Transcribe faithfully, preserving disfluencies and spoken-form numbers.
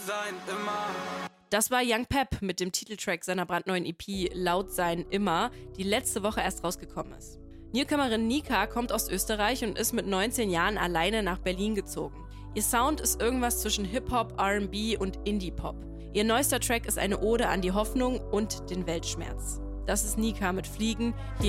Sein immer. Das war Young Pep mit dem Titeltrack seiner brandneuen E P Laut sein immer, die letzte Woche erst rausgekommen ist. Newcomerin Nika kommt aus Österreich und ist mit neunzehn Jahren alleine nach Berlin gezogen. Ihr Sound ist irgendwas zwischen Hip-Hop, R and B und Indie-Pop. Ihr neuester Track ist eine Ode an die Hoffnung und den Weltschmerz. Das ist Nika mit Fliegen. Hier